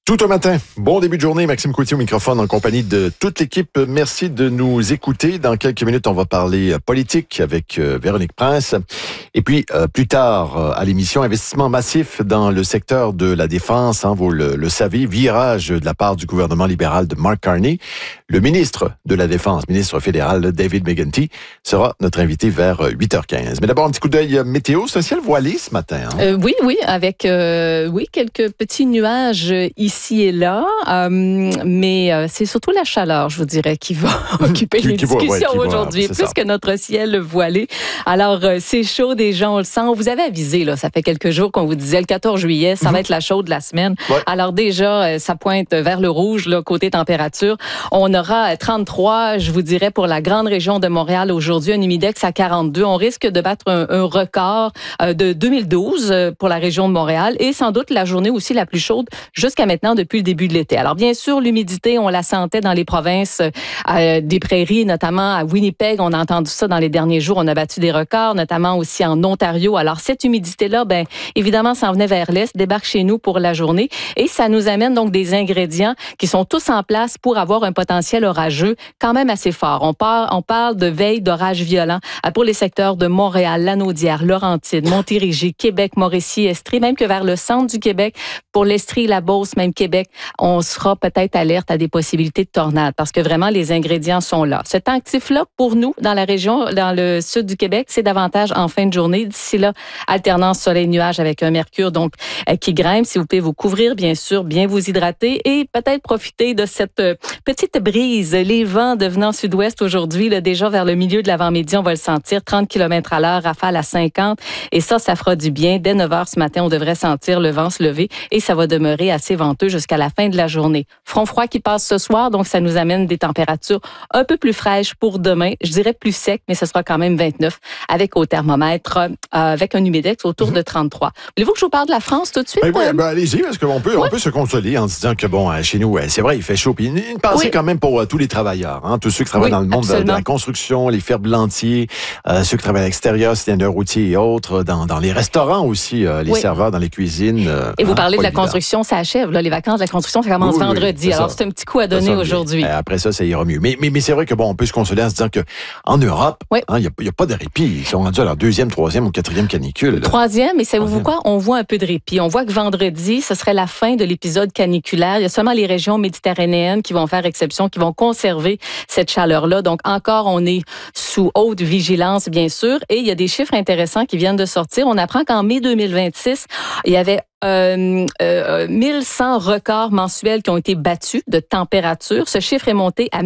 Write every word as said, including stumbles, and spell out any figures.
Tout un matin. Bon début de journée. Maxime Coutier au microphone en compagnie de toute l'équipe. Merci de nous écouter. Dans quelques minutes, on va parler politique avec euh, Véronique Prince. Et puis, euh, plus tard euh, à l'émission, investissement massif dans le secteur de la défense. Hein, vous le, le savez, virage de la part du gouvernement libéral de Mark Carney. Le ministre de la Défense, ministre fédéral David McGuinty, sera notre invité vers huit heures quinze. Mais d'abord, un petit coup d'œil météo. C'est un ciel voilé ce matin. Hein? Euh, oui, oui, avec euh, oui quelques petits nuages ici. ici et là, euh, mais euh, c'est surtout la chaleur, je vous dirais, qui va occuper qui, les qui discussions ouais, aujourd'hui, plus ça. que notre ciel voilé. Alors, euh, c'est chaud, des gens, on le sent. On vous avait avisé, là, ça fait quelques jours qu'on vous disait, le quatorze juillet, ça mm-hmm. va être la chaude de la semaine. Ouais. Alors déjà, euh, ça pointe vers le rouge, là, côté température. On aura trente-trois, je vous dirais, pour la grande région de Montréal aujourd'hui, un humidex à quarante-deux. On risque de battre un, un record euh, de deux mille douze euh, pour la région de Montréal et sans doute la journée aussi la plus chaude jusqu'à maintenant depuis le début de l'été. Alors, bien sûr, l'humidité, on la sentait dans les provinces euh, des prairies, notamment à Winnipeg. On a entendu ça dans les derniers jours. On a battu des records, notamment aussi en Ontario. Alors, cette humidité-là, bien, évidemment, s'en venait vers l'est, débarque chez nous pour la journée. Et ça nous amène donc des ingrédients qui sont tous en place pour avoir un potentiel orageux quand même assez fort. On parle, on parle de veille d'orage violent pour les secteurs de Montréal, Lanaudière, Laurentides, Montérégie, Québec, Mauricie, Estrie, même que vers le centre du Québec, pour l'Estrie, la Beauce, même Québec, on sera peut-être alerte à des possibilités de tornades parce que vraiment, les ingrédients sont là. Ce temps actif-là, pour nous, dans la région, dans le sud du Québec, c'est davantage en fin de journée. D'ici là, alternance soleil-nuage avec un mercure donc euh, qui grimpe. Si vous pouvez vous couvrir, bien sûr, bien vous hydrater et peut-être profiter de cette euh, petite brise. Les vents devenant sud-ouest aujourd'hui, là, déjà vers le milieu de l'avant-midi, on va le sentir, trente kilomètres à l'heure, rafale à cinquante. Et ça, ça fera du bien. Dès neuf heures ce matin, on devrait sentir le vent se lever et ça va demeurer assez venteux jusqu'à la fin de la journée. Front froid qui passe ce soir, donc ça nous amène des températures un peu plus fraîches pour demain. Je dirais plus sec, mais ce sera quand même vingt-neuf avec au thermomètre, euh, avec un humidex autour mm-hmm. de trente-trois. Voulez-vous que je vous parle de la France tout de suite? Ben oui, ben allez-y, parce qu'on peut, ouais. on peut se consoler en se disant que bon, chez nous, c'est vrai, il fait chaud. Puis une pensée oui. quand même pour euh, tous les travailleurs, hein, tous ceux qui travaillent oui, dans le monde de, de la construction, les ferblantiers, euh, ceux qui travaillent à l'extérieur, citoyens routiers et autres, dans, dans les restaurants aussi, euh, les oui. serveurs dans les cuisines. Euh, et vous hein, parlez de la construction, ça achève, là, les vacances de la construction, ça commence oui, vendredi. Oui, alors, c'est un petit coup à donner aujourd'hui. Après ça, ça ira mieux. Mais, mais, mais c'est vrai que bon, on peut se consoler en se disant qu'en Europe, il oui. n'y hein, a, a pas de répit. Ils sont rendus à leur deuxième, troisième ou quatrième canicule. Troisième, et savez-vous quoi? On voit un peu de répit. On voit que vendredi, ce serait la fin de l'épisode caniculaire. Il y a seulement les régions méditerranéennes qui vont faire exception, qui vont conserver cette chaleur-là. Donc, encore, on est sous haute vigilance, bien sûr. Et il y a des chiffres intéressants qui viennent de sortir. On apprend qu'en mai deux mille vingt-six, il y avait Euh, euh, mille cent records mensuels qui ont été battus de température. Ce chiffre est monté à